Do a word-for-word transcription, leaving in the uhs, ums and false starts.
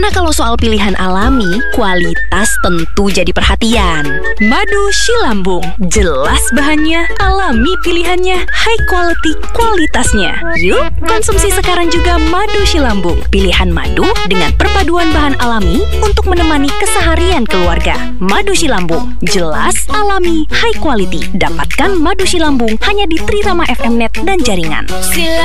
Karena kalau soal pilihan alami, kualitas tentu jadi perhatian. Madu Shilambung, jelas bahannya, alami pilihannya, high quality kualitasnya. Yuk, konsumsi sekarang juga madu Shilambung. Pilihan madu dengan perpaduan bahan alami untuk menemani keseharian keluarga. Madu Shilambung, jelas, alami, high quality. Dapatkan madu Shilambung hanya di Trirama F M Net dan jaringan.